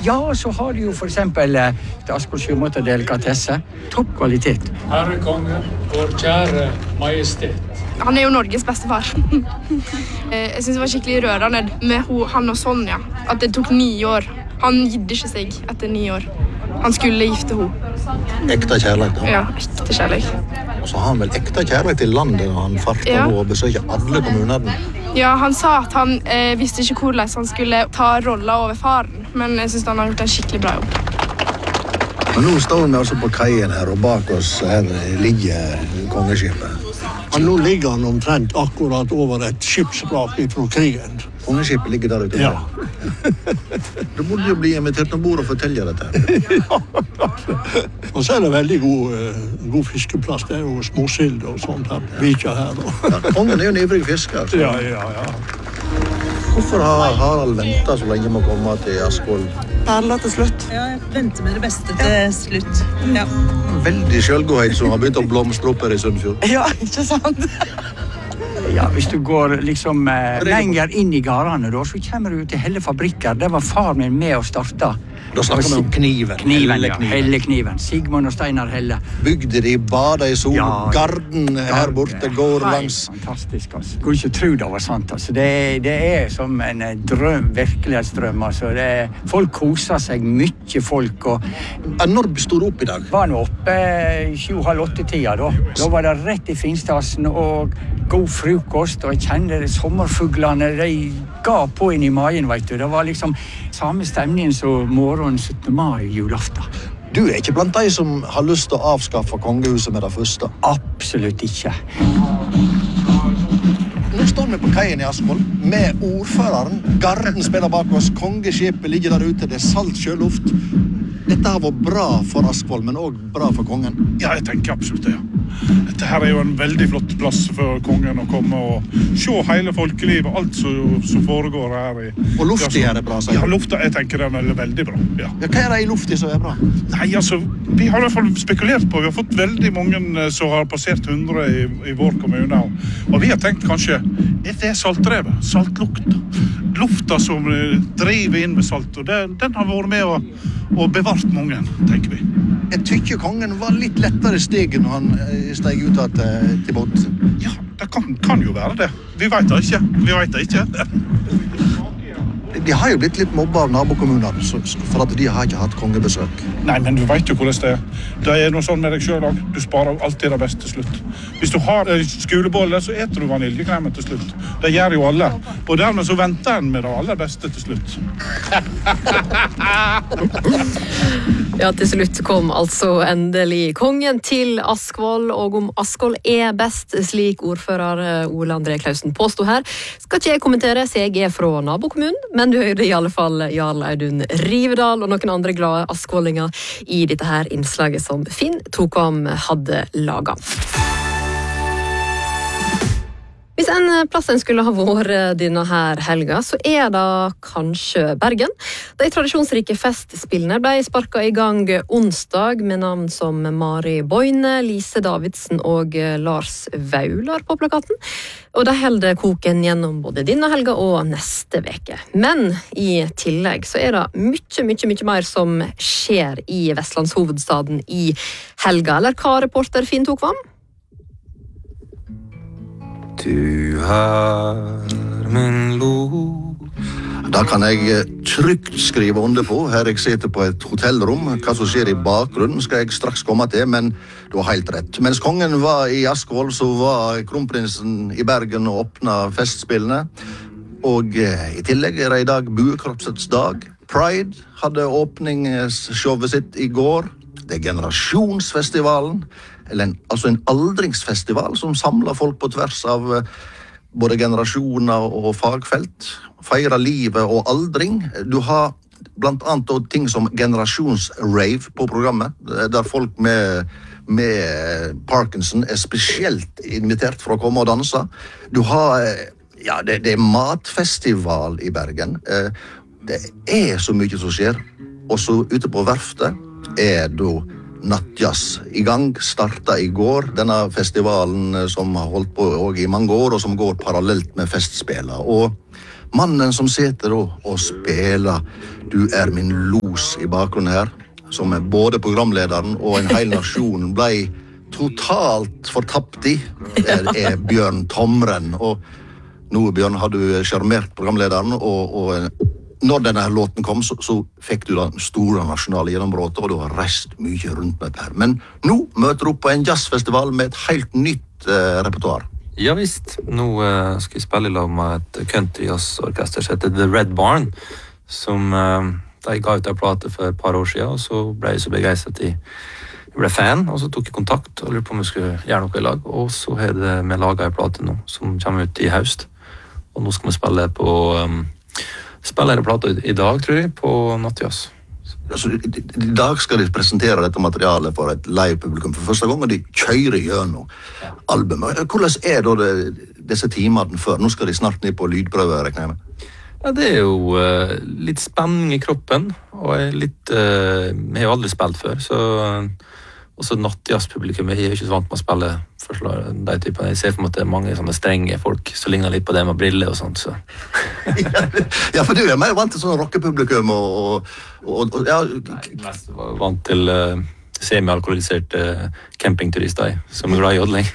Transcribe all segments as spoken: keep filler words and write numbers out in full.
Ja, så har de jo for eksempel eh, til Askvoll Sjømat og delikatesse. Topp kvalitet. Herre konge, vår kjære majestet. Han er jo Norges bestefar. Jeg synes det var skikkelig rørende med ho, han og Sonja, at det tok ni år. Han gidde ikke seg etter ni år. Han skulle gifte ho. Ekte kjærlighet, da. Ja, ekte kjærlighet. Og så har han vel ekte kjærlighet til landet når han farter Ja. og besøker alle kommunene. Ja, han sa at han eh, visste ikke hvordan han skulle ta rolla over faren, men jeg synes han har gjort en skikkelig bra jobb. Men nå står vi altså på kaien her, og bak oss her ligger kongeskipet. Men nå ligger han omtrent akkurat over et skipsvrak fra krigen. Kongeskipet ligger der ute. Ja. Du burde jo bli invitert ombord og fortelle dette. Ja. Og så er det veldig god, uh, god fiskeplass. Det er jo småsild og sånt her. Vika her. Ja, kongen er jo en ivrig fisker. Så. Ja, ja, ja. Hvorfor har Harald ventet så lenge med å komme til Askvoll? Perla til slutt. Ja, jeg venter med det beste til ja. slutt. Ja. Veldig selvgodhet som har begynt å blomstre opp her i Sunnfjord. Ja, ikke sant? Ja, hvis du går liksom eh, lenger inn i garene, da, så kommer du til Helle fabrikker. Der var far min med å starte. Da snakker vi om kniven. Kniven, ja. Hellekniven. Sigmund og Steinar Helle. Bygde de bada i sol. Ja, Garden her borte går Nei, langs. Fantastisk, altså. Kunne ikke tro det var sant, altså. Det, det er som en drøm, virkelighetsdrøm, altså. Det, folk koser seg, mye folk, og... Når stod du opp i dag? Var nå oppe sju-halv åtte-tida, da. Da var det rett i finstasen, og god frokost, og jeg kjenner sommerfuglene, de ga på inn i magen, vet du. Det var liksom samme stemningen som morgen syttende mai, julaften. Du er ikke blant de som har lyst til å avskaffe kongehuset med det første? Absolutt ikke. Nå står vi på kaien i Askvoll med ordføreren. Garden spiller bak oss, kongeskipet ligger der ute, det er salt sjøluft. Dette har vært bra for Askvoll, men også bra for kongen. Ja, jeg tenker absolutt det, ja. Dette her er jo en veldig flott plass for kongen å komme og se hele folkelivet, alt som, som foregår her. I, og lufta ja, er det bra, sier Ja, lufta, jeg tenker den er veldig bra, ja. Ja, hva er det i lufta som er bra? Nei, altså, vi har i hvert fall spekulert på, vi har fått veldig mange som har passert hundre i, i vår kommune, og vi har tenkt kanskje, det er saltrevet, saltlukta. Lufta som driver inn med salt, og det, den har vært med å, å bevart mange, tenker vi. Jeg tykker kongen var litt lettere steg når han steg ut til, til båten. Ja, det kan, kan jo være det. Vi vet det ikke. Vi vet det ikke. De har jo blitt litt mobba av nabokommuner for at de har ikke hatt kongebesøk. Nei, men du vet jo hvordan det er. Det er noe sånn med deg selv også. Du sparer alltid det beste til slutt. Hvis du har skulebolle, så eter du vaniljekremen til slutt. Det gjør jo alle. Og dermed så venter en med det aller beste til slutt. Ja, til slutt kom altså endelig kongen til Askvoll, og om Askvoll er best, slik ordfører Ole André Klausen påstod her, skal ikke jeg kommentere, så jeg er fra nabokommunen, men du hører i alle fall Jarl Audun Rivedal og noen andre glade askvollinger i dette her innslaget som Finn Trokvam hadde laget. Hvis en plass en skulle ha vært denne her helga, så er det kanskje Bergen. De tradisjonsrike festspillene ble sparket i gang onsdag med navn som Mari Boine, Lise Davidsen og Lars Vaular på plakaten. Og de holder koken gjennom både denne helga og neste veke. Men i tillegg så er det mye, mye, mye mer som skjer i Vestlandshovedstaden i helga. Eller hva, reporter Finn Trokvam? Du har min lo. Da kan jeg trygt skrive under på. Her jeg sitter på et hotellrom. Hva som skjer i bakgrunnen skal jeg straks komme til, men du har helt rett. Mens kongen var i Askvoll, så var kronprinsen i Bergen og åpnet festspillene. Og i tillegg er det i dag buekorpsets dag. Pride hadde åpningsshowet sitt i går. Det er generasjonsfestivalen, eller en, altså en aldringsfestival som samler folk på tvers av både generasjoner og fagfelt. Feirer livet og aldring. Du har blant annet ting som generasjonsrave på programmet, der folk med, med Parkinson er spesielt invitert for å komme og danse. Du har, ja, det, det er matfestival i Bergen. Det er så mye som skjer. Og så ute på verftet er da nattjazz i gang, startet i går, denne festivalen som har holdt på i mange år, og som går parallelt med festspiller. Og Mannen som sitter da og spiller Du er min los i bakgrunnen her, som er både programlederen og en hel nasjon ble totalt fortapt i, er, er Bjørn Tomren. Og nå, Bjørn, har du sjarmert programlederen, og, og når denne låten kom, så, så fikk du den store nasjonale gjennombruddet, og du har reist mye rundt med dette her. Men nå møter du opp på en jazzfestival med et helt nytt eh, repertoar. Ja visst, nå uh, skal jeg spille i lag med et country-jazz-orkester som heter The Red Barn, som uh, de ga ut en plate for et par år siden, og så ble jeg så begeistret at jeg ble fan, og så tok jeg kontakt og lurte på om jeg skulle gjøre noe i lag, og så har vi laget en plate nå, som kommer ut i høst, og nå skal vi spille på um, spille en plate i dag, tror jeg, på Nattjazz. Altså, i, I dag skal de presentere dette materialet for et live-publikum for første gang, og de kjører gjennom albumet. Hvordan er da det, disse timene før? Nå skal de snart ned på lydprøve, regner jeg med. Ja, det er jo uh, litt spenning i kroppen, og jeg, er litt, uh, jeg har jo aldri spilt før, så også nattjazz-publikum, jeg er jo ikke så vant med å spille forslag, de typene. Jeg ser for meg at det er mange sånne strenge folk som ligner litt på det med briller og sånt, så. Ja, for du er mer vant til sånn rockepublikum og, og, og, og ja. Nei, mest var vant til uh, semi-alkoholiserte uh, campingturister som er glad i jodling.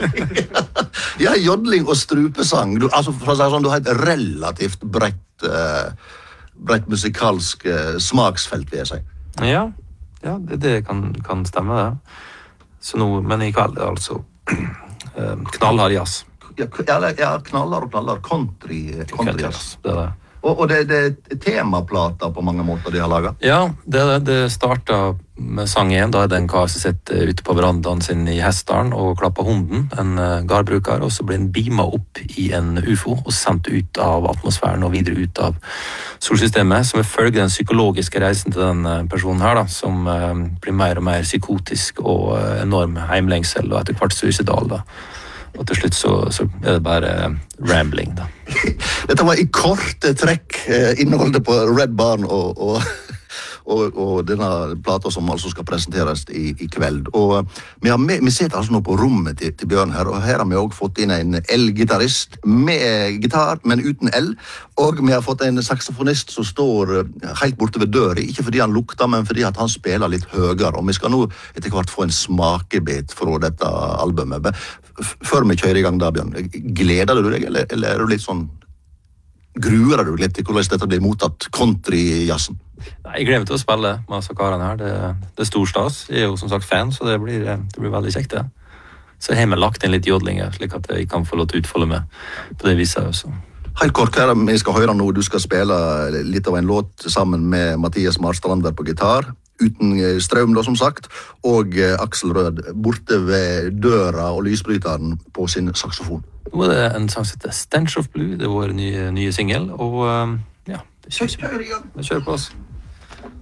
Ja, jodling og strupesang. Du, altså, for å si sånn, du har et relativt bredt, uh, bredt musikalsk uh, smaksfelt, vil jeg si. Ja, ja det, det kan, kan stemme det. Så nå, men i kveld er altså knallhard jazz. Ja, ja, knallhard og knallhard country, country jazz. Det er det. Og, og det, det er temaplater på mange måter de har laget. Ja, det, det startet med sang igjen. Da er det en kar som sitter ute på verandaen sin i Hessdalen og klapper hunden, en uh, gardbruker, og så blir den beamet opp i en U F O og sendt ut av atmosfæren og videre ut av solsystemet, som følger den psykologiske reisen til den uh, personen her, da, som uh, blir mer og mer psykotisk og uh, enorm heimlengsel og etter hvert suicidal, da. Og til slutt så, så er det bare rambling, da. Dette var i korte trekk eh, innholdet på Red Barn og, og, og, og denne plata som altså skal presenteres i, i kveld. Og vi, har med, vi sitter altså nå på rommet til, til Bjørn her, og her har vi også fått inn en el-gitarrist med gitar, men uten el. Og vi har fått en saksofonist som står helt borte ved døra, ikke fordi han lukter, men fordi at han spiller litt høyere. Og vi skal nå etter hvert få en smakebit fra dette albumet. Før vi kjører i gang da, Bjørn, gleder du deg, eller, eller er du litt sånn, gruer du litt til hvordan dette blir mottatt country-jazzen? Nei, jeg gleder meg til å spille med disse karene her. Det, det er stor stas. Jeg er jo som sagt fan, så det blir, det blir veldig kjekt, det. Så jeg har vi lagt inn litt jodlinger, slik at jeg kan få lov til å utfolde meg på det viset også. Helt kort, hva er det vi skal høre nå? Du skal spille litt av en låt sammen med Mathias Marstrandberg på gitar, uten strøm da, som sagt, og Aksel Rød borte ved døra og lysbryteren på sin saksofon. Nå er det en sang som heter Stench of Blue, det er vår nye, nye single, og ja, det kjører, vi kjører på oss.